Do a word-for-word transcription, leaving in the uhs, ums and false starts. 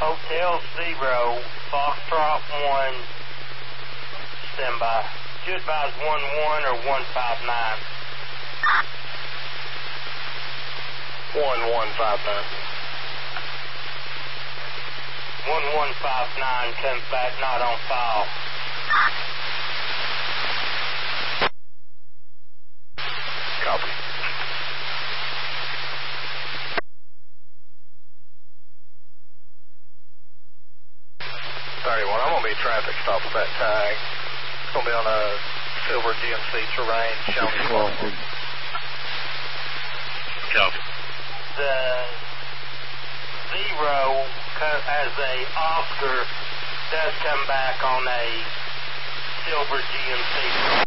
Hotel Zero, Foxtrot one, stand by. Should advise one one or one five nine. one one five nine. one one five nine comes back, not on file. Copy. thirty-one, I'm going to be traffic stop with that tag. It's going to be on a silver G M C terrain, Shawnee Park. Copy. The Zero as a Oscar does come back on a silver G M C.